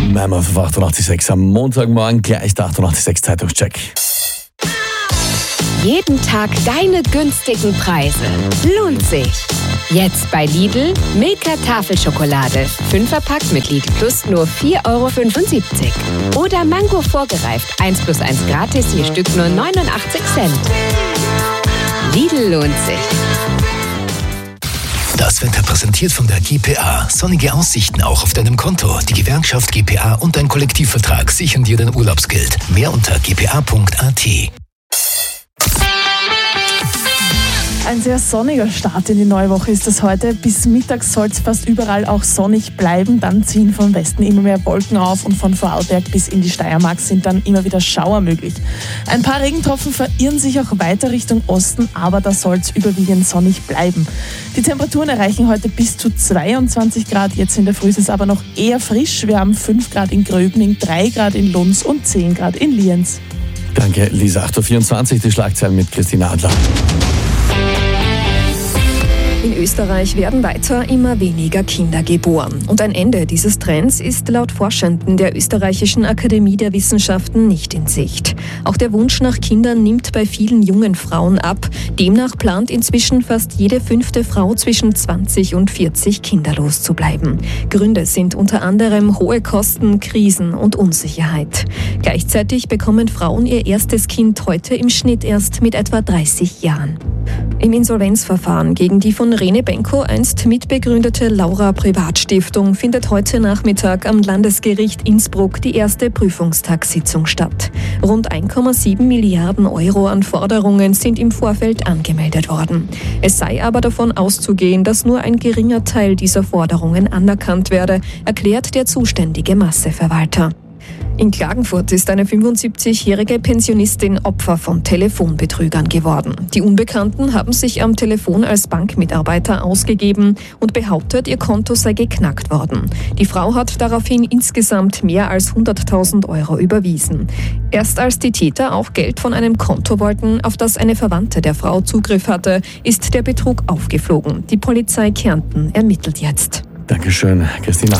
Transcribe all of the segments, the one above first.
Mammoth auf 88.6 am Montagmorgen, gleich der 88.6 Zeitungscheck. Jeden Tag deine günstigen Preise. Lohnt sich. Jetzt bei Lidl Milka Tafelschokolade. 5er-Pack mit Lidl Plus nur 4,75 €. Oder Mango vorgereift. 1+1 gratis, je Stück nur 89 Cent. Lidl lohnt sich. Das Wetter präsentiert von der GPA. Sonnige Aussichten auch auf deinem Konto. Die Gewerkschaft GPA und dein Kollektivvertrag sichern dir dein Urlaubsgeld. Mehr unter gpa.at. Ein sehr sonniger Start in die neue Woche ist es heute. Bis Mittag soll es fast überall auch sonnig bleiben. Dann ziehen vom Westen immer mehr Wolken auf und von Vorarlberg bis in die Steiermark sind dann immer wieder Schauer möglich. Ein paar Regentropfen verirren sich auch weiter Richtung Osten, aber da soll es überwiegend sonnig bleiben. Die Temperaturen erreichen heute bis zu 22 Grad. Jetzt in der Früh ist es aber noch eher frisch. Wir haben 5 Grad in Gröbning, 3 Grad in Lunds und 10 Grad in Lienz. Danke, Lisa. 8.24 Uhr, die Schlagzeilen mit Christina Adler. In Österreich werden weiter immer weniger Kinder geboren. Und ein Ende dieses Trends ist laut Forschenden der Österreichischen Akademie der Wissenschaften nicht in Sicht. Auch der Wunsch nach Kindern nimmt bei vielen jungen Frauen ab. Demnach plant inzwischen fast jede 5. Frau zwischen 20 und 40 kinderlos zu bleiben. Gründe sind unter anderem hohe Kosten, Krisen und Unsicherheit. Gleichzeitig bekommen Frauen ihr erstes Kind heute im Schnitt erst mit etwa 30 Jahren. Im Insolvenzverfahren gegen die von Rene Benko einst mitbegründete Laura Privatstiftung findet heute Nachmittag am Landesgericht Innsbruck die erste Prüfungstagssitzung statt. Rund 1,7 Milliarden € an Forderungen sind im Vorfeld angemeldet worden. Es sei aber davon auszugehen, dass nur ein geringer Teil dieser Forderungen anerkannt werde, erklärt der zuständige Masseverwalter. In Klagenfurt ist eine 75-jährige Pensionistin Opfer von Telefonbetrügern geworden. Die Unbekannten haben sich am Telefon als Bankmitarbeiter ausgegeben und behauptet, ihr Konto sei geknackt worden. Die Frau hat daraufhin insgesamt mehr als 100.000 € überwiesen. Erst als die Täter auch Geld von einem Konto wollten, auf das eine Verwandte der Frau Zugriff hatte, ist der Betrug aufgeflogen. Die Polizei Kärnten ermittelt jetzt. Dankeschön, Christina.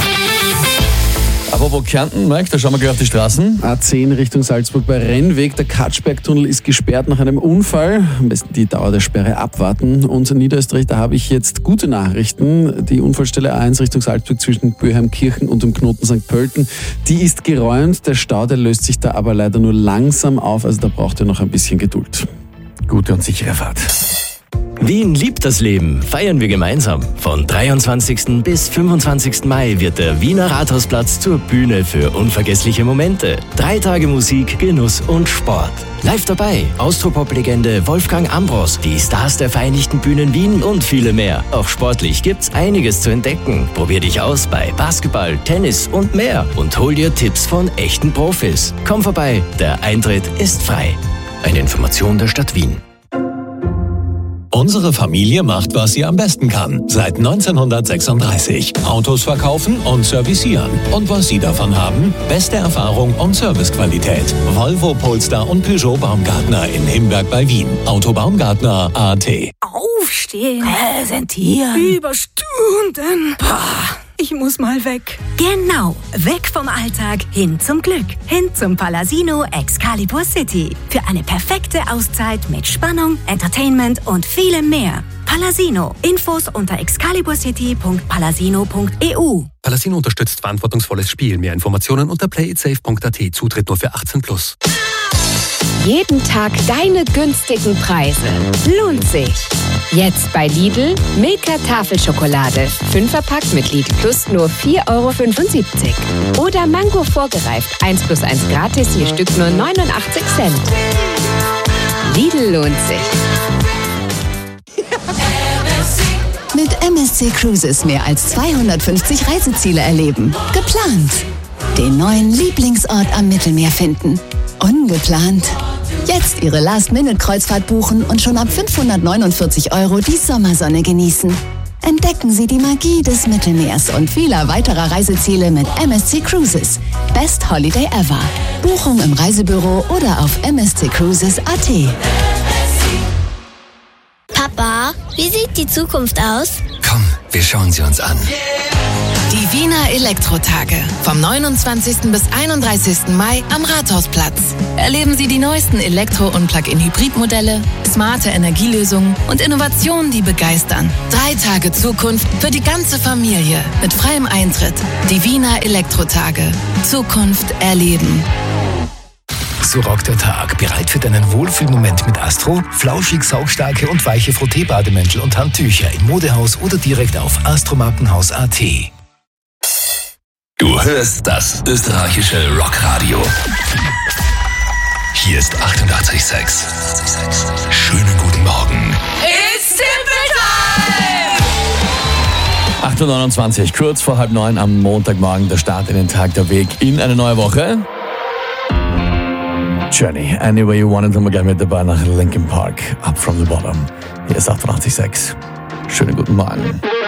Apropos Kärnten, Mike, da schauen wir gleich auf die Straßen. A10 Richtung Salzburg bei Rennweg. Der Katschbergtunnel ist gesperrt nach einem Unfall. Am besten die Dauer der Sperre abwarten. Und in Niederösterreich, da habe ich jetzt gute Nachrichten. Die Unfallstelle A1 Richtung Salzburg zwischen Böheimkirchen und dem Knoten St. Pölten, die ist geräumt. Der Stau, der löst sich da aber leider nur langsam auf. Also da braucht ihr noch ein bisschen Geduld. Gute und sichere Fahrt. Wien liebt das Leben, feiern wir gemeinsam. Von 23. bis 25. Mai wird der Wiener Rathausplatz zur Bühne für unvergessliche Momente. 3 Tage Musik, Genuss und Sport. Live dabei Austropop-Legende Wolfgang Ambros, die Stars der Vereinigten Bühnen Wien und viele mehr. Auch sportlich gibt's einiges zu entdecken. Probier dich aus bei Basketball, Tennis und mehr und hol dir Tipps von echten Profis. Komm vorbei, der Eintritt ist frei. Eine Information der Stadt Wien. Unsere Familie macht, was sie am besten kann. Seit 1936. Autos verkaufen und servicieren. Und was Sie davon haben? Beste Erfahrung und Servicequalität. Volvo, Polestar und Peugeot Baumgartner in Himberg bei Wien. Autobaumgartner.at. Aufstehen. Präsentieren. Über Stunden. Ich muss mal weg. Genau, weg vom Alltag, hin zum Glück. Hin zum Palasino Excalibur City. Für eine perfekte Auszeit mit Spannung, Entertainment und vielem mehr. Palasino. Infos unter excaliburcity.palasino.eu. Palasino unterstützt verantwortungsvolles Spiel. Mehr Informationen unter playitsafe.at. Zutritt nur für 18+. Jeden Tag deine günstigen Preise. Lohnt sich. Jetzt bei Lidl Milka Tafelschokolade. 5er-Pack mit Lidl Plus nur 4,75 €. Oder Mango vorgereift. 1+1 gratis, je Stück nur 89 Cent. Lidl lohnt sich. Mit MSC Cruises mehr als 250 Reiseziele erleben. Geplant. Den neuen Lieblingsort am Mittelmeer finden. Ungeplant. Jetzt Ihre Last-Minute-Kreuzfahrt buchen und schon ab 549 € die Sommersonne genießen. Entdecken Sie die Magie des Mittelmeers und vieler weiterer Reiseziele mit MSC Cruises. Best Holiday ever. Buchung im Reisebüro oder auf msccruises.at. Papa, wie sieht die Zukunft aus? Komm, wir schauen sie uns an. Die Wiener Elektrotage. Vom 29. bis 31. Mai am Rathausplatz. Erleben Sie die neuesten Elektro- und Plug-in-Hybrid-Modelle, smarte Energielösungen und Innovationen, die begeistern. 3 Tage Zukunft für die ganze Familie mit freiem Eintritt. Die Wiener Elektrotage. Zukunft erleben. So rockt der Tag. Bereit für deinen Wohlfühlmoment mit Astro? Flauschig, saugstarke und weiche Frotteebademäntel und Handtücher im Modehaus oder direkt auf astromarkenhaus.at. Du hörst das österreichische Rockradio. Hier ist 88,6. Schönen guten Morgen. It's Tippeltime! 8.29 Uhr, kurz vor 8:30 am Montagmorgen, der Start in den Tag, der Weg in eine neue Woche. Journey, Anyway You Want It, haben wir gleich mit dabei nach Linkin Park, Up From The Bottom. Hier ist 88,6. Schönen guten Morgen.